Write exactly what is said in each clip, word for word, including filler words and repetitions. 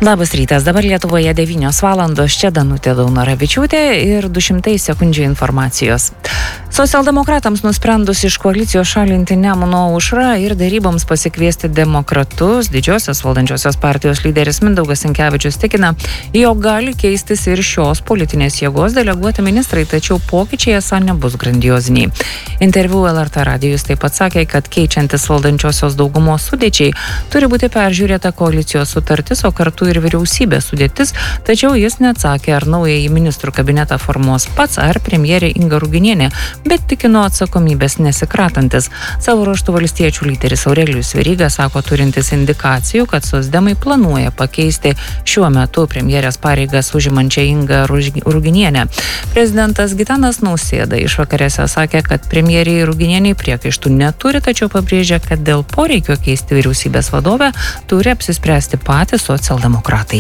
Labas rytas, dabar Lietuvoje devynios valandos, čia Danutė Daunoravičiūtė ir du šimtai sekundžių informacijos. Socialdemokratams nusprendus iš koalicijos šalinti Nemuno aušrą ir deryboms pasikviesti demokratus, didžiosios valdančiosios partijos lyderis Mindaugas Sinkevičius tikina, jog gali keistis ir šios politinės jėgos deleguoti ministrai, tačiau pokyčiai esą nebus grandioziniai. Interviu L R T radijus taip pat sakė, kad keičiantis valdančiosios daugumos sudėčiai turi būti peržiūrėta koalicijos sutartis, o kartu ir vyriausybės sudėtis, tačiau jis neatsakė, ar naująjį ministrų kabinetą formuos pats ar premjerė Inga Ruginienė, bet tikino atsakomybės nesikratantis. Savo ruožtu valstiečių lyderis Aurelijus Veryga sako turintis indikacijų, kad socdemai planuoja pakeisti šiuo metu premjerės pareigas užimančią Ingą Ruginienę. Prezidentas Gitanas Nausėda išvakarėse sakė, kad premjeriai Ruginieniai priekaištų neturi, tačiau pabrėžė, kad dėl poreikio keisti vyriausybės vadovę turi apsispręsti patys socialdemokratai.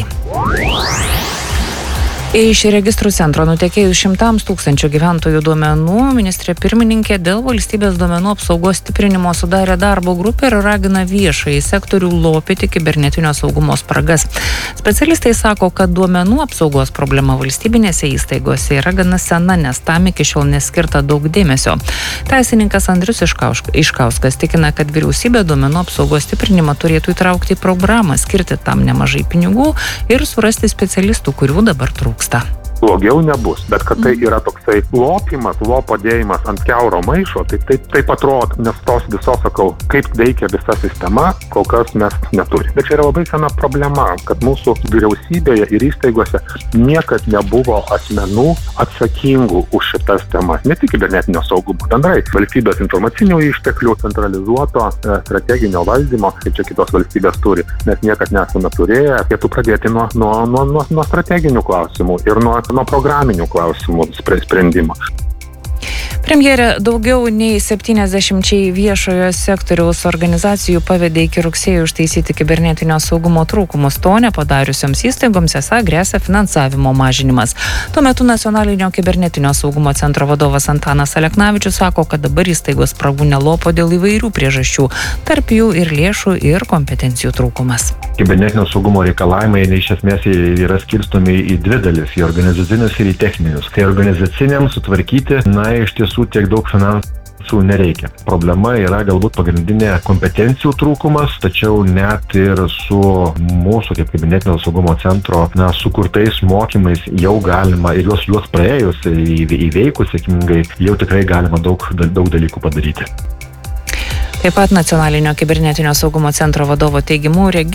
Iš registrų centro nutekėjus šimtams tūkstančių gyventojų duomenų, ministrė pirmininkė dėl valstybės duomenų apsaugos stiprinimo sudarė darbo grupę ir ragina viešąjį sektorių lopyti kibernetinio saugumo spragas. Specialistai sako, kad duomenų apsaugos problema valstybinėse įstaigose yra gana sena, nes tam iki šiol neskirta daug dėmesio. Teisininkas Andrius Iškauskas tikina, kad vyriausybė duomenų apsaugos stiprinimą turėtų įtraukti į programą, skirti tam nemažai pinigų ir surasti specialistų, kurių dabar trūksta. Blogiau nebus, bet kad tai yra toksai lopimas, lopo dėjimas ant kiauro maišo, tai taip, taip atrodo, nes tos visos, sakau, kaip veikia visa sistema, kol kas mes neturime. Bet čia yra labai sena problema, kad mūsų vyriausybėje ir įstaigose niekad nebuvo asmenų atsakingų už šitas temas. Ne tik kibernetinio saugumo, bendrai valstybės informacinių išteklių, centralizuoto e, strateginio valdymo, kaip čia kitos valstybės turi. Mes niekad nesame turėję, reikėtų pradėti nuo, nuo, nuo, nuo, nuo strateginių klausimų ir nuo nuo programinių klausimų sprendimo. Premjerė daugiau nei septyniasdešimčiai viešojo sektoriaus organizacijų pavedė iki rugsėjo ištaisyti kibernetinio saugumo trūkumus. To nepadariusioms įstaigoms esą gresia finansavimo mažinimas. Tuo metu Nacionalinio kibernetinio saugumo centro vadovas Antanas Aleknavičius sako, kad dabar įstaigos spragų nelopo dėl įvairių priežasčių, tarp jų ir lėšų ir kompetencijų trūkumas. Kibernetinio saugumo reikalavimai iš esmės yra skirstomi į dvi dalis, į organizacinius ir į techninius. Tai organizaciniams sutvarkyti, na, iš tiesų tiek daug finansų nereikia. Problema yra galbūt pagrindinė kompetencijų trūkumas, tačiau net ir su mūsų kaip kibernetinio saugumo centro na, sukurtais mokymais jau galima ir juos, juos praėjus, įveikus sėkmingai, jau tikrai galima daug, daug dalykų padaryti. Taip pat Nacionalinio kibernetinio saugumo centro vadovo teigimu